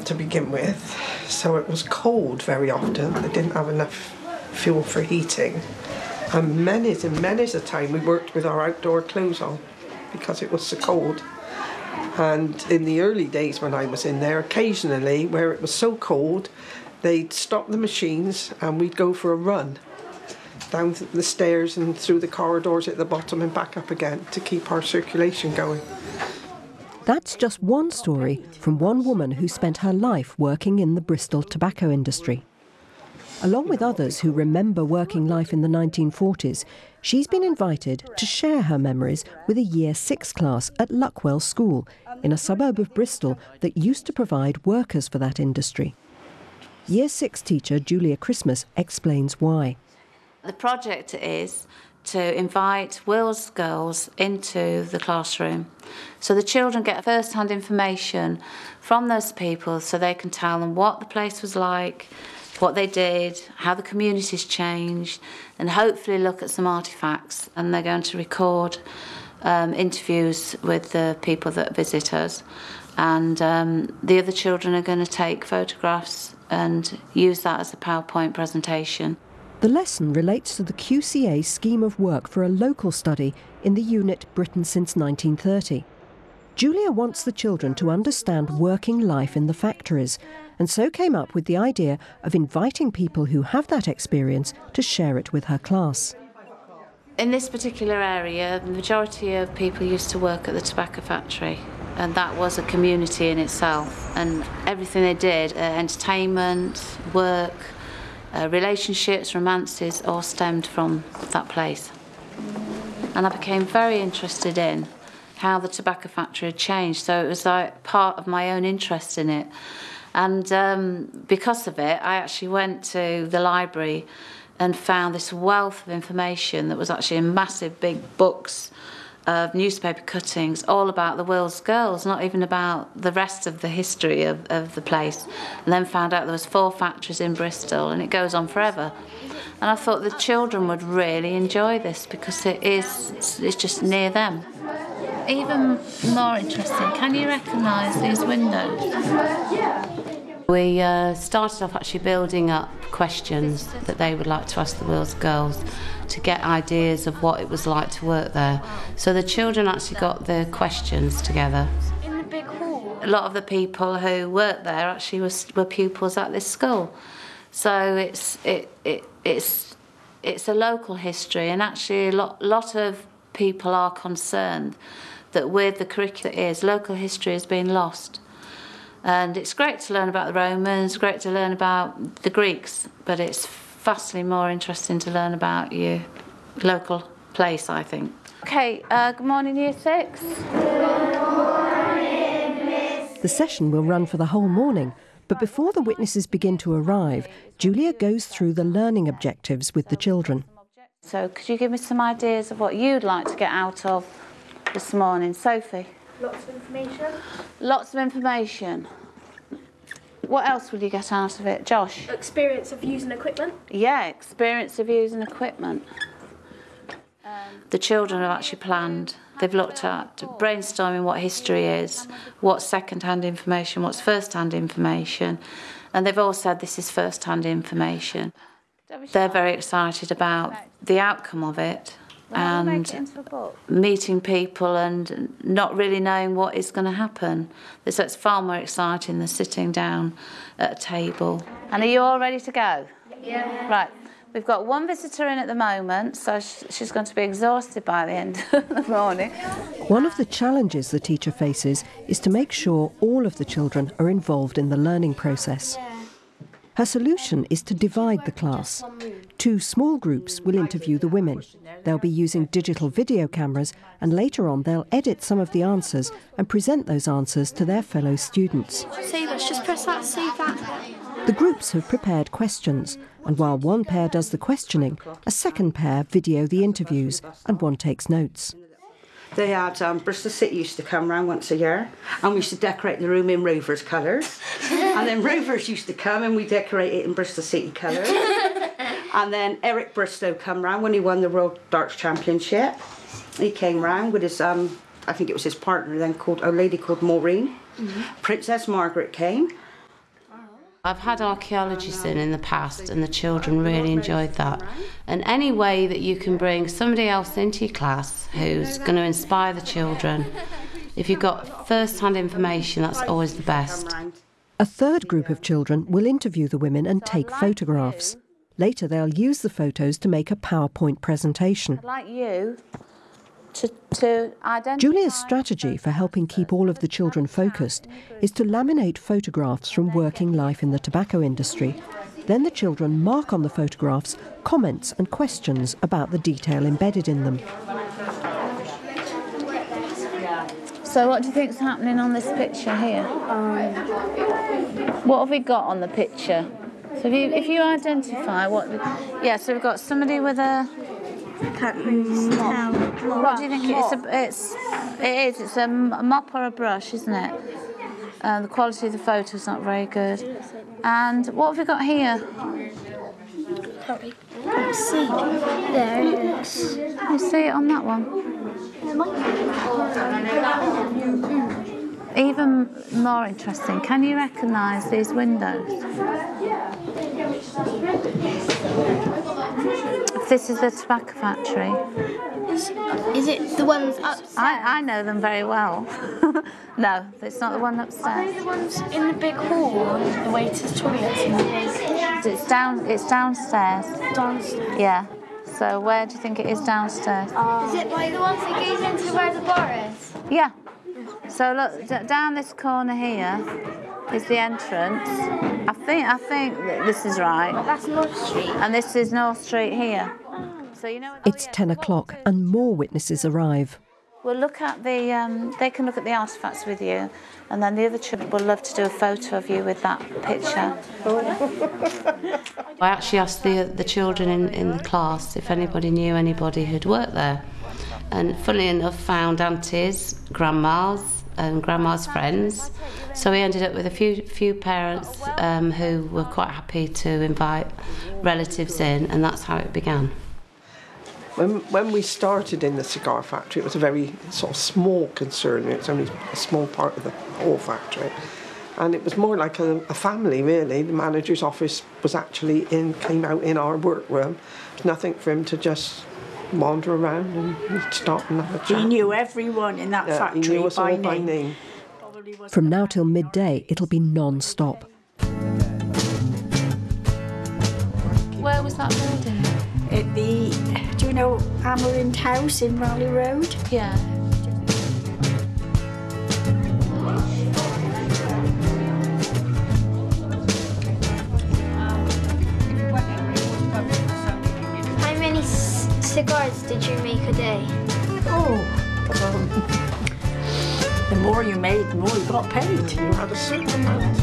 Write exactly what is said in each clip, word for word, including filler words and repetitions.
to begin with, so it was cold very often. They didn't have enough fuel for heating. And many's and many's a time we worked with our outdoor clothes on because it was so cold. And in the early days when I was in there, occasionally, where it was so cold, they'd stop the machines and we'd go for a run down the stairs and through the corridors at the bottom and back up again to keep our circulation going. That's just one story from one woman who spent her life working in the Bristol tobacco industry. Along with others who remember working life in the nineteen forties, she's been invited to share her memories with a Year six class at Luckwell School in a suburb of Bristol that used to provide workers for that industry. Year six teacher Julia Christmas explains why. The project is to invite Wills girls into the classroom so the children get first-hand information from those people so they can tell them what the place was like, what they did, how the community's changed, and hopefully look at some artefacts. And they're going to record um, interviews with the people that visit us, and um, the other children are going to take photographs and use that as a PowerPoint presentation. The lesson relates to the Q C A scheme of work for a local study in the unit Britain since nineteen thirty. Julia wants the children to understand working life in the factories, and so came up with the idea of inviting people who have that experience to share it with her class. In this particular area, the majority of people used to work at the tobacco factory, and that was a community in itself. And everything they did, uh, entertainment, work, uh, relationships, romances, all stemmed from that place. And I became very interested in how the tobacco factory had changed, so it was like part of my own interest in it. And um, because of it, I actually went to the library and found this wealth of information that was actually in massive big books of newspaper cuttings all about the Wills girls, not even about the rest of the history of, of the place. And then found out there was four factories in Bristol, and it goes on forever. And I thought the children would really enjoy this because it is, it's, it's just near them. Even more interesting, can you recognise these windows? We uh, started off actually building up questions that they would like to ask the Wills girls to get ideas of what it was like to work there. So the children actually got the questions together. In the big hall? A lot of the people who worked there actually was, were pupils at this school. So it's, it, it, it's, it's a local history, and actually a lot, lot of people are concerned that with the curriculum is, local history has been lost. And it's great to learn about the Romans, great to learn about the Greeks, but it's vastly more interesting to learn about your local place, I think. Okay, uh, good morning, Year six. Good morning, Miss. The session will run for the whole morning, but before the witnesses begin to arrive, Julia goes through the learning objectives with the children. So could you give me some ideas of what you'd like to get out of this morning? Sophie? Lots of information. Lots of information. What else will you get out of it? Josh? Experience of using equipment. Yeah, experience of using equipment. Um, the children have actually planned. They've looked at brainstorming what history is, what's second-hand information, what's first-hand information, and they've all said this is first-hand information. They're very excited about the outcome of it, and meeting people and not really knowing what is going to happen. So it's far more exciting than sitting down at a table. And are you all ready to go? Yeah. Right. We've got one visitor in at the moment, so she's going to be exhausted by the end of the morning. One of the challenges the teacher faces is to make sure all of the children are involved in the learning process. Her solution is to divide the class. Two small groups will interview the women. They'll be using digital video cameras, and later on they'll edit some of the answers and present those answers to their fellow students. Save us, just press that, save that. The groups have prepared questions, and while one pair does the questioning, a second pair video the interviews, and one takes notes. They had, um, Bristol City used to come round once a year, and we used to decorate the room in Rovers colours. And then Rovers used to come and we decorate it in Bristol City colours. And then Eric Bristow come round when he won the World Darts Championship. He came round with his, um, I think it was his partner then, called a lady called Maureen. Mm-hmm. Princess Margaret came. I've had archaeologists in in the past and the children really enjoyed that. And any way that you can bring somebody else into your class who's going to inspire the children, if you've got first-hand information, that's always the best. A third group of children will interview the women and take photographs. Later they'll use the photos to make a PowerPoint presentation. I'd like you to, to identify... Julia's strategy for helping keep all of the children focused is to laminate photographs from working life in the tobacco industry. Then the children mark on the photographs comments and questions about the detail embedded in them. So what do you think's happening on this picture here? Um, what have we got on the picture? So if you, if you identify what... Yeah, so we've got somebody with a... Can't really tell. What do you think it is? A, it's, it is. It's a mop or a brush, isn't it? Uh, the quality of the photo's not very good. And what have we got here? Can't really can't see. There it is. Can you see it on that one? Even more interesting, can you recognise these windows? If this is the tobacco factory. Is, is it the ones upstairs? I, I know them very well. No, it's not the one upstairs. Are they the ones in the big hall on the way to the toilets in the big... It's down. It's downstairs. Downstairs? Yeah. So where do you think it is downstairs? Uh, is it like the ones that goes into where the bar is? Yeah. So look, d down this corner here is the entrance. I think I think that this is right. That's North Street. And this is North Street here. So you know. It's ten o'clock and more witnesses arrive. We'll look at the. Um, they can look at the artefacts with you, and then the other children would love to do a photo of you with that picture. I actually asked the the children in in the class if anybody knew anybody who'd worked there. And funnily enough, found aunties, grandmas, and grandma's friends. So we ended up with a few few parents um, who were quite happy to invite relatives in, and that's how it began. When, when we started in the cigar factory, it was a very sort of small concern. It was only a small part of the whole factory. And it was more like a, a family, really. The manager's office was actually in, came out in our workroom. There's nothing for him to just wander around and stop and have a chat. He knew everyone in that yeah, factory he knew us by, all by name. name. From now till midday, it'll be non-stop. Where was that building? At the, do you know Amaranth House in Raleigh Road? Yeah. How many c cigars did you make a day? Oh, the more you made, the more you got paid. You had a certain amount.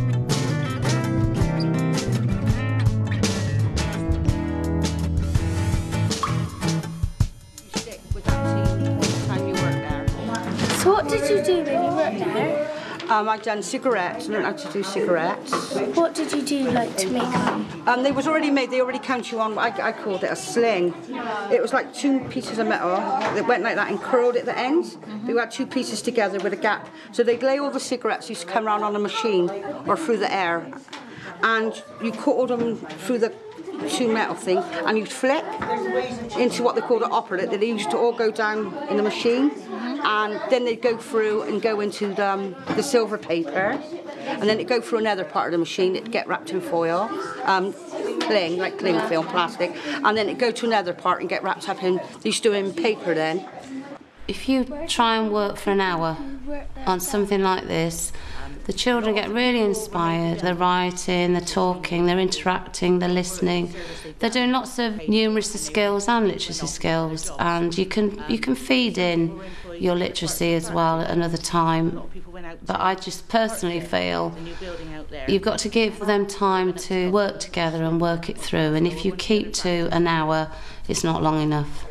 So what did you do when you worked there? Um, I've done cigarettes, learned how to do cigarettes. What did you do like to make them? Um, they was already made, they already count you on, I, I called it a sling. It was like two pieces of metal that went like that and curled at the ends. They had two pieces together with a gap. So they'd lay all the cigarettes, used to come around on a machine or through the air. And you cut them through the two metal thing and you'd flick into what they called an operator. They used to all go down in the machine. And then they'd go through and go into the, um, the silver paper, and then it'd go through another part of the machine, it'd get wrapped in foil, um, cling, like cling film, plastic, and then it'd go to another part and get wrapped up in, they used to do it in paper then. If you try and work for an hour on something like this, the children get really inspired. They're writing, they're talking, they're interacting, they're listening. They're doing lots of numeracy skills and literacy skills, and you can you can feed in your literacy as well at another time. But I just personally feel you've got to give them time to work together and work it through, and if you keep to an hour, it's not long enough.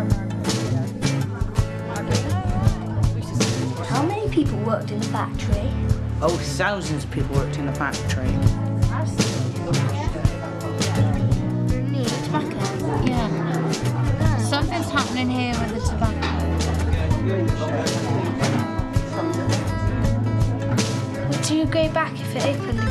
How many people worked in the factory? Oh, thousands of people worked in the factory. Near tobacco? Yeah. Something's happening here with the tobacco. Would you go back if it opened?